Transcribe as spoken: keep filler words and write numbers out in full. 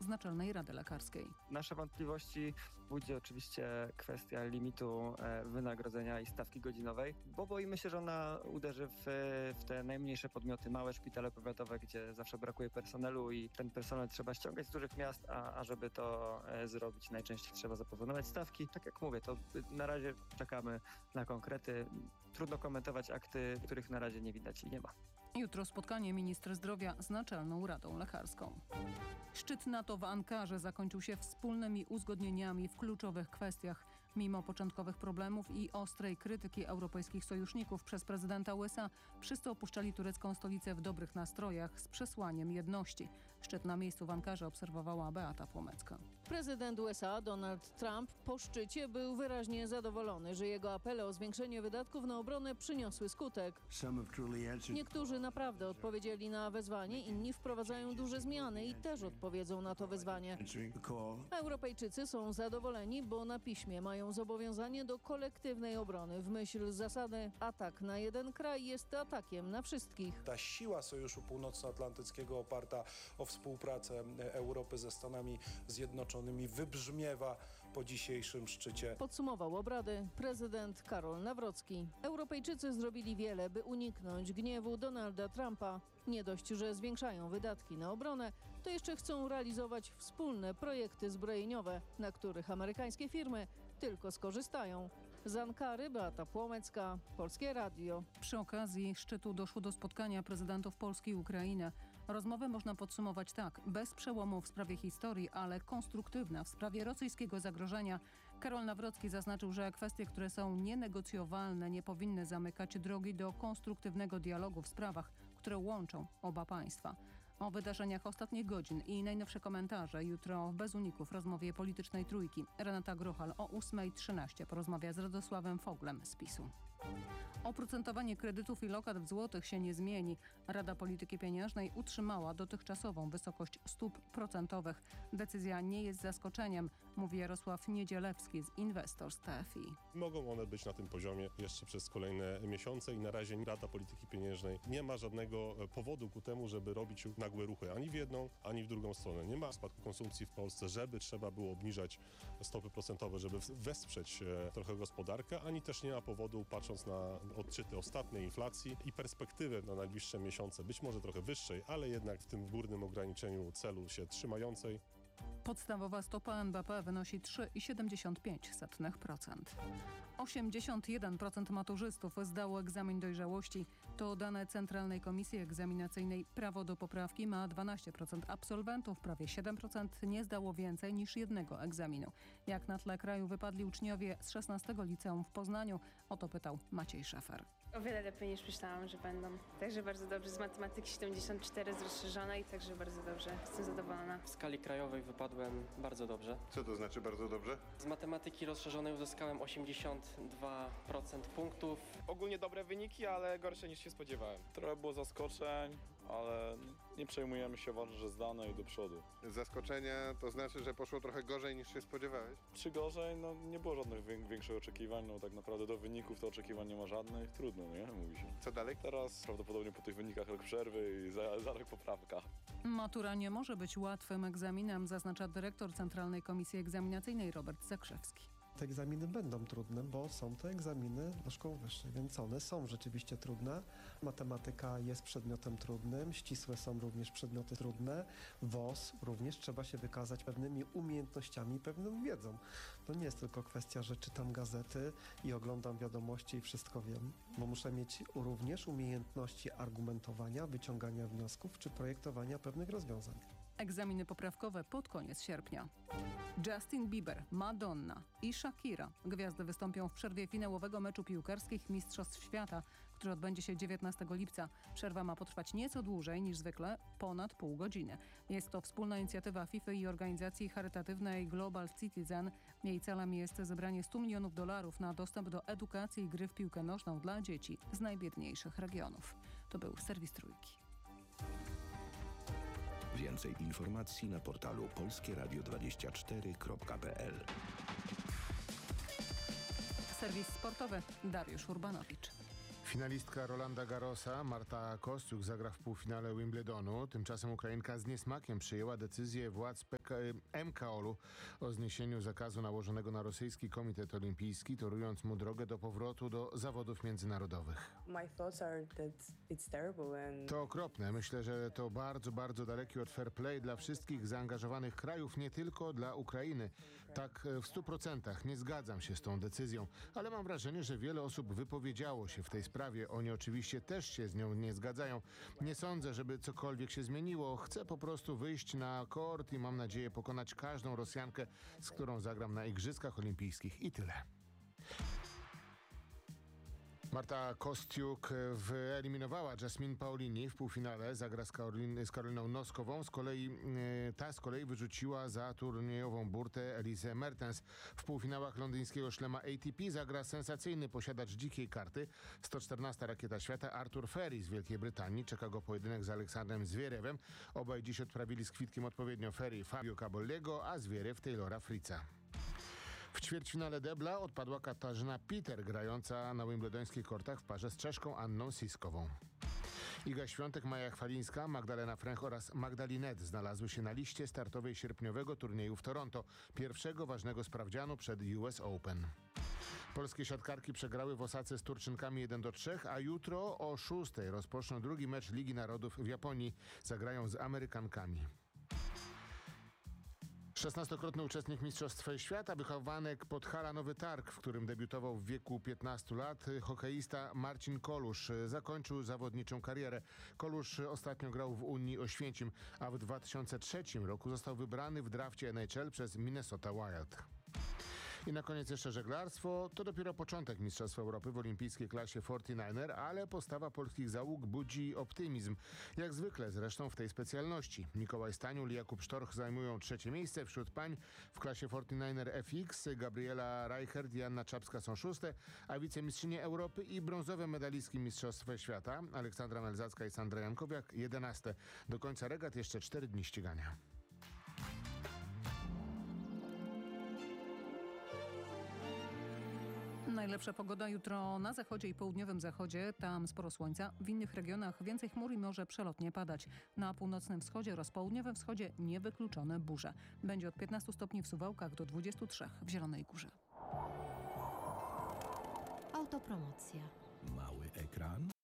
Naczelnej Rady Lekarskiej. Nasze wątpliwości budzi oczywiście kwestia limitu wynagrodzenia i stawki godzinowej, bo boimy się, że ona uderzy w, w te najmniejsze podmioty, małe szpitale powiatowe, gdzie zawsze brakuje personelu i ten personel trzeba ściągać z dużych miast, a, a żeby to zrobić, najczęściej trzeba zaproponować stawki. Tak jak mówię, to na razie czekamy na konkrety. Trudno komentować akty, których na razie nie widać i nie ma. Jutro spotkanie ministra zdrowia z Naczelną Radą Lekarską. Szczyt NATO w Ankarze zakończył się wspólnymi uzgodnieniami w kluczowych kwestiach. Mimo początkowych problemów i ostrej krytyki europejskich sojuszników przez prezydenta U S A, wszyscy opuszczali turecką stolicę w dobrych nastrojach z przesłaniem jedności. Szczyt na miejscu w Ankarze obserwowała Beata Płomecka. Prezydent U S A Donald Trump po szczycie był wyraźnie zadowolony, że jego apele o zwiększenie wydatków na obronę przyniosły skutek. Niektórzy naprawdę odpowiedzieli na wezwanie, inni wprowadzają duże zmiany i też odpowiedzą na to wyzwanie. Europejczycy są zadowoleni, bo na piśmie mają zobowiązanie do kolektywnej obrony w myśl zasady atak na jeden kraj jest atakiem na wszystkich. Ta siła Sojuszu Północnoatlantyckiego oparta o współpracę Europy ze Stanami Zjednoczonymi wybrzmiewa po dzisiejszym szczycie. Podsumował obrady prezydent Karol Nawrocki. Europejczycy zrobili wiele, by uniknąć gniewu Donalda Trumpa. Nie dość, że zwiększają wydatki na obronę, to jeszcze chcą realizować wspólne projekty zbrojeniowe, na których amerykańskie firmy tylko skorzystają. Z Ankary Beata Płomecka, Polskie Radio. Przy okazji szczytu doszło do spotkania prezydentów Polski i Ukrainy. Rozmowę można podsumować tak: bez przełomu w sprawie historii, ale konstruktywna w sprawie rosyjskiego zagrożenia. Karol Nawrocki zaznaczył, że kwestie, które są nienegocjowalne, nie powinny zamykać drogi do konstruktywnego dialogu w sprawach, które łączą oba państwa. O wydarzeniach ostatnich godzin i najnowsze komentarze jutro w Bez Uników rozmowie politycznej Trójki. Renata Grochal o ósma trzynaście porozmawia z Radosławem Foglem z PiSu. Oprocentowanie kredytów i lokat w złotych się nie zmieni. Rada Polityki Pieniężnej utrzymała dotychczasową wysokość stóp procentowych. Decyzja nie jest zaskoczeniem, mówi Jarosław Niedzielewski z Inwestors T F I. Mogą one być na tym poziomie jeszcze przez kolejne miesiące i na razie Rada Polityki Pieniężnej nie ma żadnego powodu ku temu, żeby robić nagłe ruchy ani w jedną, ani w drugą stronę. Nie ma spadku konsumpcji w Polsce, żeby trzeba było obniżać stopy procentowe, żeby wesprzeć trochę gospodarkę, ani też nie ma powodu, patrząc na odczyty ostatniej inflacji i perspektywy na najbliższe miesiące, być może trochę wyższej, ale jednak w tym górnym ograniczeniu celu się trzymającej. Podstawowa stopa N B P wynosi trzy przecinek siedemdziesiąt pięć procent. osiemdziesiąt jeden procent maturzystów zdało egzamin dojrzałości. To dane Centralnej Komisji Egzaminacyjnej. Prawo do poprawki ma dwanaście procent absolwentów, prawie siedem procent nie zdało więcej niż jednego egzaminu. Jak na tle kraju wypadli uczniowie z szesnastego liceum w Poznaniu? O to pytał Maciej Szefer. O wiele lepiej niż myślałam, że będą. Także bardzo dobrze. Z matematyki siedemdziesiąt cztery z rozszerzonej, także bardzo dobrze. Jestem zadowolona. W skali krajowej wypadłem bardzo dobrze. Co to znaczy bardzo dobrze? Z matematyki rozszerzonej uzyskałem osiemdziesiąt dwa procent punktów. Ogólnie dobre wyniki, ale gorsze niż się spodziewałem. Trochę było zaskoczeń, ale nie przejmujemy się, uważam, że zdane i do przodu. Zaskoczenie to znaczy, że poszło trochę gorzej niż się spodziewałeś? Przy gorzej, no nie było żadnych większych oczekiwań, no tak naprawdę do wyników to oczekiwań nie ma żadnych. Trudno, nie? Mówi się. Co dalej? Teraz prawdopodobnie po tych wynikach rok przerwy i za, za rok poprawka. Matura nie może być łatwym egzaminem, zaznacza dyrektor Centralnej Komisji Egzaminacyjnej Robert Zakrzewski. Te egzaminy będą trudne, bo są to egzaminy do szkół wyższych, więc one są rzeczywiście trudne. Matematyka jest przedmiotem trudnym, ścisłe są również przedmioty trudne. W O S również trzeba się wykazać pewnymi umiejętnościami, pewną wiedzą. To nie jest tylko kwestia, że czytam gazety i oglądam wiadomości i wszystko wiem, bo muszę mieć również umiejętności argumentowania, wyciągania wniosków czy projektowania pewnych rozwiązań. Egzaminy poprawkowe pod koniec sierpnia. Justin Bieber, Madonna i Shakira. Gwiazdy wystąpią w przerwie finałowego meczu piłkarskich Mistrzostw Świata, który odbędzie się dziewiętnastego lipca. Przerwa ma potrwać nieco dłużej niż zwykle, ponad pół godziny. Jest to wspólna inicjatywa FIFA i organizacji charytatywnej Global Citizen. Jej celem jest zebranie stu milionów dolarów na dostęp do edukacji i gry w piłkę nożną dla dzieci z najbiedniejszych regionów. To był Serwis Trójki. Więcej informacji na portalu polskie radio dwadzieścia cztery kropka p l. Serwis sportowy Dariusz Urbanowicz. Finalistka Rolanda Garrosa Marta Kostiuk zagra w półfinale Wimbledonu. Tymczasem Ukrainka z niesmakiem przyjęła decyzję władz M K O L-u o zniesieniu zakazu nałożonego na rosyjski Komitet Olimpijski, torując mu drogę do powrotu do zawodów międzynarodowych. To okropne. Myślę, że to bardzo, bardzo dalekie od fair play dla wszystkich zaangażowanych krajów, nie tylko dla Ukrainy. Tak w stu procentach nie zgadzam się z tą decyzją, ale mam wrażenie, że wiele osób wypowiedziało się w tej sprawie. Oni oczywiście też się z nią nie zgadzają. Nie sądzę, żeby cokolwiek się zmieniło. Chcę po prostu wyjść na kort i mam nadzieję pokonać każdą Rosjankę, z którą zagram na Igrzyskach Olimpijskich i tyle. Marta Kostiuk wyeliminowała Jasmine Paolini w półfinale, zagra z, Karolin, z Karoliną Noskową. Z kolei ta z kolei wyrzuciła za turniejową burtę Elise Mertens. W półfinałach londyńskiego szlema A T P zagra sensacyjny posiadacz dzikiej karty, sto czternasta rakieta świata Artur Ferry z Wielkiej Brytanii. Czeka go pojedynek z Aleksandrem Zwierewem. Obaj dziś odprawili z kwitkiem odpowiednio Ferry Fabio Cabollego, a Zwierew Taylora Fritza. W ćwierćfinale debla odpadła Katarzyna Peter, grająca na wimbledońskich kortach w parze z Czeszką Anną Siskową. Iga Świątek, Maja Chwalińska, Magdalena Fręch oraz Magdalinet znalazły się na liście startowej sierpniowego turnieju w Toronto, pierwszego ważnego sprawdzianu przed U S Open. Polskie siatkarki przegrały w Osace z Turczynkami jeden do trzech, a jutro o szóstej rozpoczną drugi mecz Ligi Narodów w Japonii. Zagrają z Amerykankami. szesnastokrotny uczestnik Mistrzostw Świata, wychowanek Podhala Nowy Targ, w którym debiutował w wieku piętnastu lat, hokeista Marcin Kolusz zakończył zawodniczą karierę. Kolusz ostatnio grał w Unii Oświęcim, a w dwa tysiące trzecim roku został wybrany w drafcie N H L przez Minnesota Wild. I na koniec jeszcze żeglarstwo. To dopiero początek Mistrzostw Europy w olimpijskiej klasie czterdzieści dziewięć, ale postawa polskich załóg budzi optymizm. Jak zwykle zresztą w tej specjalności. Mikołaj Staniul i Jakub Sztorch zajmują trzecie miejsce. Wśród pań w klasie czterdzieści dziewięć F X Gabriela Reichert i Anna Czapska są szóste, a wicemistrzynie Europy i brązowe medalistki Mistrzostw Świata Aleksandra Melzacka i Sandra Jankowiak jedenaste. Do końca regat jeszcze cztery dni ścigania. Najlepsza pogoda jutro na zachodzie i południowym zachodzie. Tam sporo słońca. W innych regionach więcej chmur i może przelotnie padać. Na północnym wschodzie oraz południowym wschodzie niewykluczone burze. Będzie od piętnastu stopni w Suwałkach do dwudziestu trzech w Zielonej Górze. Autopromocja. Mały ekran,